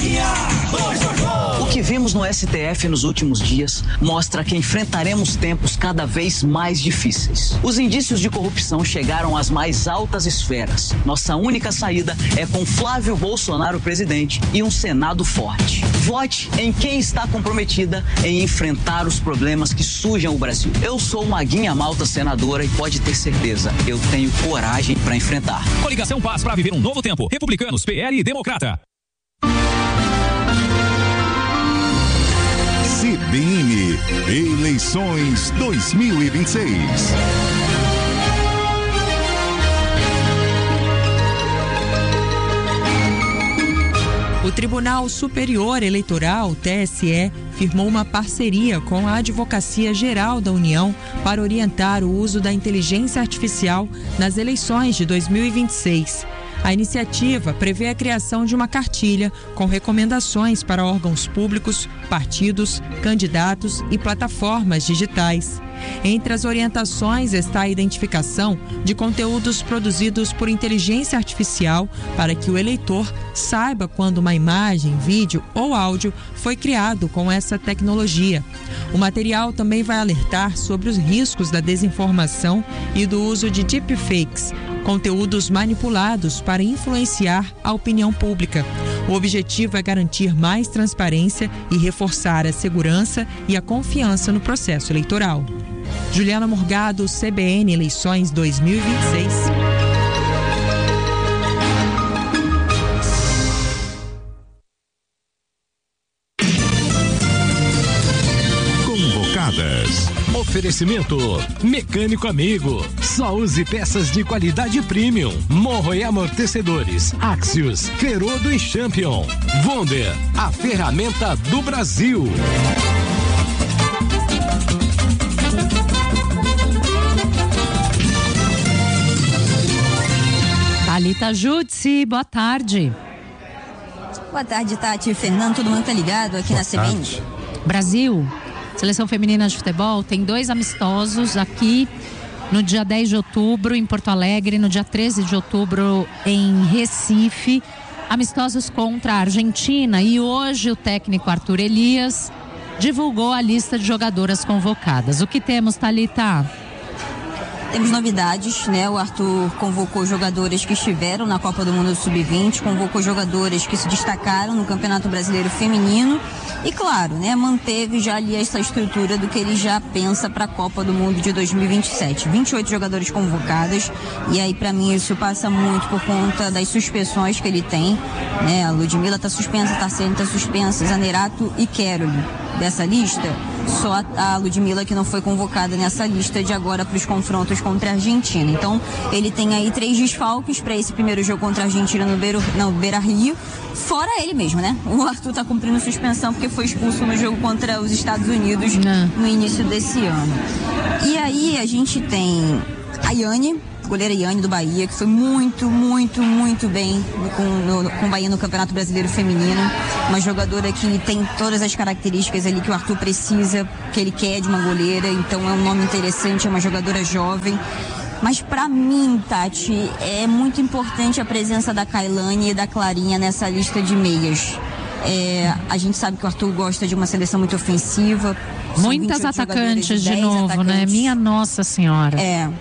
O que vimos no STF nos últimos dias mostra que enfrentaremos tempos cada vez mais difíceis. Os indícios de corrupção chegaram às mais altas esferas. Nossa única saída é com Flávio Bolsonaro presidente e um Senado forte. Vote em quem está comprometida em enfrentar os problemas que sujam o Brasil. Eu sou Maguinha Malta, senadora, e pode ter certeza, eu tenho coragem para enfrentar. Coligação Paz para viver um novo tempo. Republicanos, PL e Democrata. CBN, eleições 2026. O Tribunal Superior Eleitoral, TSE, firmou uma parceria com a Advocacia Geral da União para orientar o uso da inteligência artificial nas eleições de 2026. A iniciativa prevê a criação de uma cartilha com recomendações para órgãos públicos, partidos, candidatos e plataformas digitais. Entre as orientações está a identificação de conteúdos produzidos por inteligência artificial para que o eleitor saiba quando uma imagem, vídeo ou áudio foi criado com essa tecnologia. O material também vai alertar sobre os riscos da desinformação e do uso de deepfakes, conteúdos manipulados para influenciar a opinião pública. O objetivo é garantir mais transparência e reforçar a segurança e a confiança no processo eleitoral. Juliana Morgado, CBN Eleições 2026. Convocadas. Oferecimento Mecânico Amigo. Só use peças de qualidade premium. Morro e amortecedores. Axios, Ferodo e Champion. Wonder, a ferramenta do Brasil. Thalita Júdice, boa tarde. Boa tarde, Tati. Fernando, todo mundo tá ligado aqui na CBN. Brasil, Seleção Feminina de Futebol, tem 2 amistosos aqui no dia 10 de outubro em Porto Alegre, no dia 13 de outubro em Recife, amistosos contra a Argentina, e hoje o técnico Arthur Elias divulgou a lista de jogadoras convocadas. O que temos, Thalita? Temos novidades, né? O Arthur convocou jogadoras que estiveram na Copa do Mundo Sub-20, convocou jogadoras que se destacaram no Campeonato Brasileiro Feminino e, claro, né, manteve já ali essa estrutura do que ele já pensa para a Copa do Mundo de 2027. 28 jogadoras convocadas, e aí para mim isso passa muito por conta das suspensões que ele tem, né? A Ludmilla tá suspensa, Tarsene tá suspensa, Zanerato e Keroli. Dessa lista, só a Ludmilla que não foi convocada nessa lista de agora para os confrontos contra a Argentina. Então, ele tem aí 3 desfalques para esse primeiro jogo contra a Argentina no Beira-Rio, fora ele mesmo, né? O Arthur tá cumprindo suspensão porque foi expulso no jogo contra os Estados Unidos no início desse ano. E aí a gente tem a Yane, goleira Yane do Bahia, que foi muito bem com o Bahia no Campeonato Brasileiro Feminino. Uma jogadora que tem todas as características ali que o Arthur precisa, que ele quer de uma goleira. Então é um nome interessante, é uma jogadora jovem. Mas para mim, Tati, é muito importante a presença da Kailane e da Clarinha nessa lista de meias. A gente sabe que o Arthur gosta de uma seleção muito ofensiva. Muitas atacantes de novo, atacantes, né? Minha Nossa Senhora.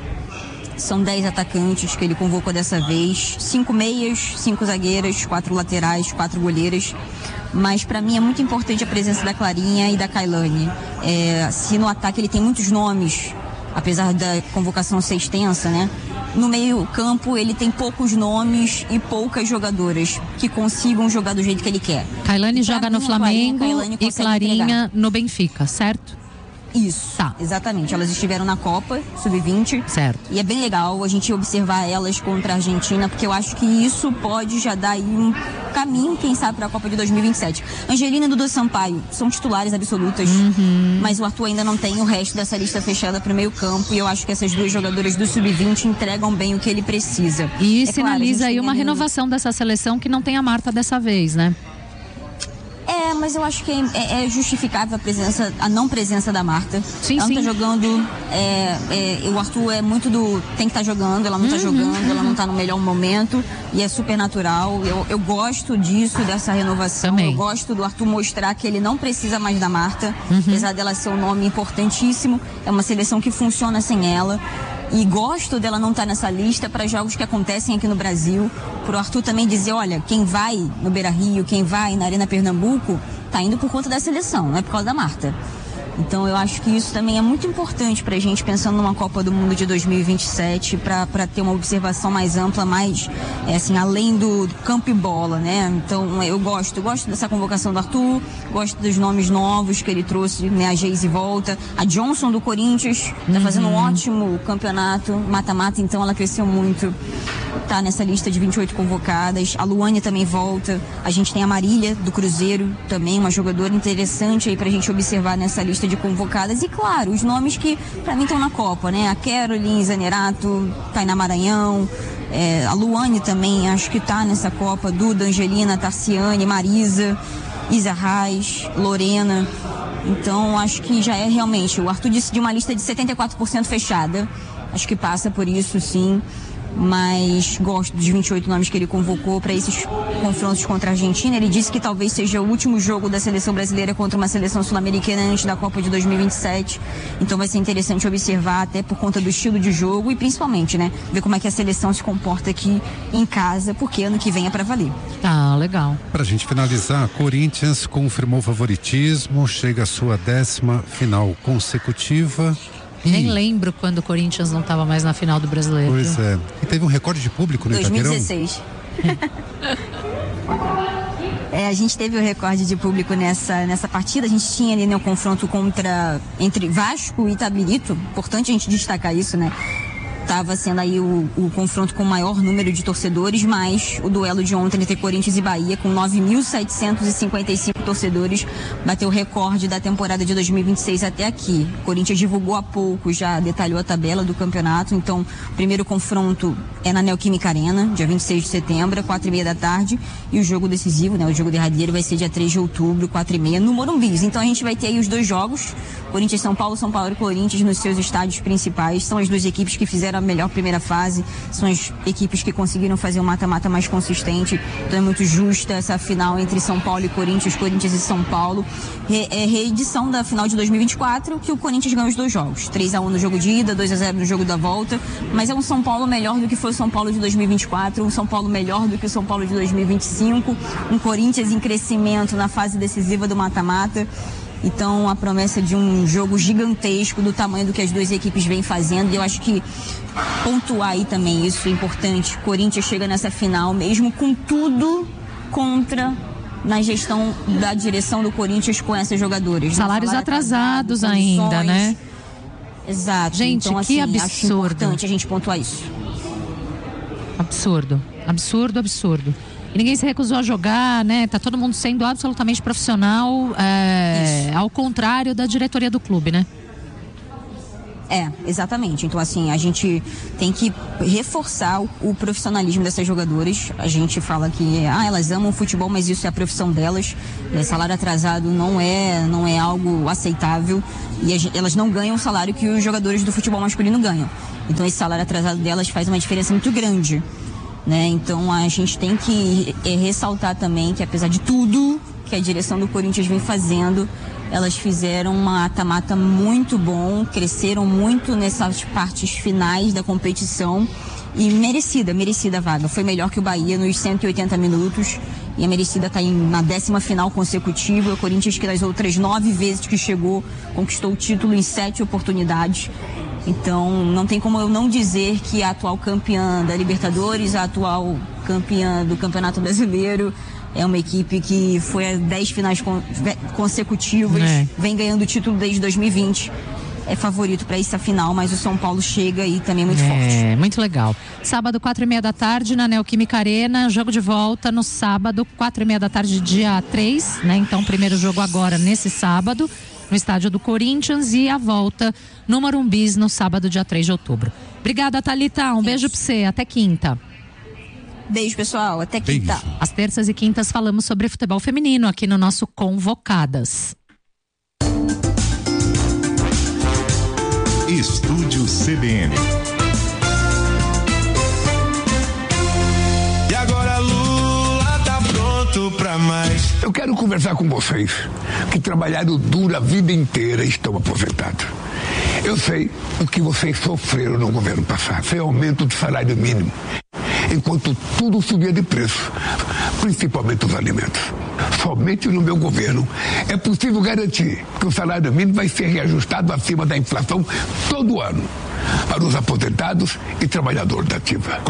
São 10 atacantes que ele convocou dessa vez. 5 meias, 5 zagueiras, 4 laterais, 4 goleiras. Mas para mim é muito importante a presença da Clarinha e da Kailane. Se no ataque ele tem muitos nomes, apesar da convocação ser extensa, né? No meio campo ele tem poucos nomes e poucas jogadoras que consigam jogar do jeito que ele quer. Kailane joga no Flamengo e Clarinha no Benfica, certo? Isso, exatamente. Elas estiveram na Copa Sub-20. Certo. E é bem legal a gente observar elas contra a Argentina, porque eu acho que isso pode já dar aí um caminho, quem sabe, para a Copa de 2027. Angelina e Duda Sampaio são titulares absolutas, mas o Arthur ainda não tem o resto dessa lista fechada para o meio campo, e eu acho que essas 2 jogadoras do Sub-20 entregam bem o que ele precisa. E sinaliza aí uma renovação dessa seleção que não tem a Marta dessa vez, né? mas eu acho que é justificável a não presença da Marta. Sim, ela sim. não tá jogando, o Arthur é muito tem que estar jogando, ela não tá jogando, ela não tá no melhor momento, e é super natural. Eu gosto disso, dessa renovação. Também. Eu gosto do Arthur mostrar que ele não precisa mais da Marta, apesar dela ser um nome importantíssimo, é uma seleção que funciona sem ela. E gosto dela não estar nessa lista para jogos que acontecem aqui no Brasil. Pro Arthur também dizer, olha, quem vai no Beira-Rio, quem vai na Arena Pernambuco, tá indo por conta da seleção, não é por causa da Marta. Então eu acho que isso também é muito importante pra gente, pensando numa Copa do Mundo de 2027, para ter uma observação mais ampla, mais além do campo e bola, né? Então eu gosto dessa convocação do Arthur, gosto dos nomes novos que ele trouxe, né? A Geise volta, a Johnson do Corinthians tá fazendo um ótimo campeonato, mata-mata, então ela cresceu muito, tá nessa lista de 28 convocadas. A Luane também volta, a gente tem a Marília do Cruzeiro também, uma jogadora interessante aí pra gente observar nessa lista de convocadas. E claro, os nomes que pra mim estão na Copa, né? A Caroline Zanerato, Tainá Maranhão, a Luane também acho que tá nessa Copa, Duda, Angelina, Tarciane, Marisa, Isa Reis, Lorena. Então acho que já é realmente, o Arthur disse de uma lista de 74% fechada, acho que passa por isso sim. Mas gosto dos 28 nomes que ele convocou para esses confrontos contra a Argentina. Ele disse que talvez seja o último jogo da seleção brasileira contra uma seleção sul-americana antes da Copa de 2027. Então vai ser interessante observar, até por conta do estilo de jogo e principalmente, né, ver como é que a seleção se comporta aqui em casa, porque ano que vem é para valer. Tá, legal. Pra gente finalizar, Corinthians confirmou favoritismo, chega à sua 10ª final consecutiva. Nem lembro quando o Corinthians não estava mais na final do Brasileiro. Pois é. E teve um recorde de público no Itaquerão? 2016. A gente teve o recorde de público nessa partida. A gente tinha ali, né, o confronto entre Vasco e Itabirito. Importante a gente destacar isso, né? Estava sendo aí o confronto com o maior número de torcedores, mas o duelo de ontem entre Corinthians e Bahia, com 9.755 torcedores, bateu o recorde da temporada de 2026 até aqui. O Corinthians divulgou há pouco, já detalhou a tabela do campeonato. Então, o primeiro confronto é na Neoquímica Arena, dia 26 de setembro, 4h30 da tarde. E o jogo decisivo, né, o jogo derradeiro, vai ser dia 3 de outubro, 4h30, no Morumbi. Então a gente vai ter aí os dois jogos, Corinthians São Paulo e Corinthians nos seus estádios principais. São as duas equipes que fizeram a melhor primeira fase, são as equipes que conseguiram fazer um mata-mata mais consistente. Então é muito justa essa final entre São Paulo e Corinthians e São Paulo. É reedição da final de 2024, que o Corinthians ganhou os dois jogos, 3-1 no jogo de ida, 2-0 no jogo da volta, mas é um São Paulo melhor do que foi o São Paulo de 2024, um São Paulo melhor do que o São Paulo de 2025, um Corinthians em crescimento na fase decisiva do mata-mata. Então, a promessa de um jogo gigantesco do tamanho do que as duas equipes vêm fazendo. E eu acho que pontuar aí também, isso é importante. Corinthians chega nessa final, mesmo com tudo contra na gestão da direção do Corinthians com essas jogadoras. Salários atrasados ainda, né? Exato. Gente, então, que assim, absurdo. acho importante a gente pontuar isso. Absurdo. E ninguém se recusou a jogar, né? Tá todo mundo sendo absolutamente profissional, ao contrário da diretoria do clube, né? Exatamente. Então, assim, a gente tem que reforçar o profissionalismo dessas jogadoras. A gente fala que elas amam o futebol, mas isso é a profissão delas. Salário atrasado não é algo aceitável, e elas não ganham o salário que os jogadores do futebol masculino ganham. Então, esse salário atrasado delas faz uma diferença muito grande, né? Então a gente tem que ressaltar também que, apesar de tudo que a direção do Corinthians vem fazendo, elas fizeram um mata-mata muito bom, cresceram muito nessas partes finais da competição e merecida a vaga. Foi melhor que o Bahia nos 180 minutos e a merecida está na 10ª final consecutiva. O Corinthians, que das outras 9 vezes que chegou, conquistou o título em 7 oportunidades. Então, não tem como eu não dizer que a atual campeã da Libertadores, a atual campeã do Campeonato Brasileiro, é uma equipe que foi a 10 finais consecutivas, vem ganhando o título desde 2020. É favorito para essa final, mas o São Paulo chega aí também muito forte. Muito legal. Sábado, 4h30 da tarde, na Neoquímica Arena, jogo de volta no sábado, 4h30 da tarde, dia 3, né? Então, primeiro jogo agora nesse sábado, no estádio do Corinthians, e a volta no Morumbi no sábado, dia 3 de outubro. Obrigada, Thalita. Um beijo pra você. Até quinta. Beijo, pessoal. Até quinta. Beijo. Às terças e quintas falamos sobre futebol feminino aqui no nosso Convocadas. Estúdio CBN. E agora Lula tá pronto pra mais. Eu quero conversar com vocês que trabalharam duro a vida inteira e estão aposentados. Eu sei o que vocês sofreram no governo passado. Foi aumento do salário mínimo, enquanto tudo subia de preço, principalmente os alimentos. Somente no meu governo é possível garantir que o salário mínimo vai ser reajustado acima da inflação todo ano para os aposentados e trabalhadores da ativa.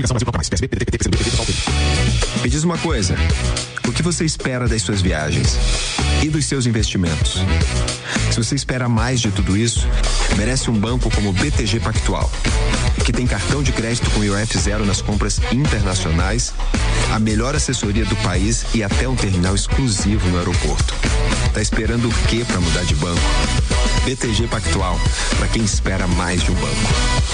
Me diz uma coisa, o que você espera das suas viagens e dos seus investimentos? Se você espera mais de tudo isso, merece um banco como o BTG Pactual, que tem cartão de crédito com IOF zero nas compras internacionais, a melhor assessoria do país e até um terminal exclusivo no aeroporto. Tá esperando o quê para mudar de banco? BTG Pactual, para quem espera mais de um banco.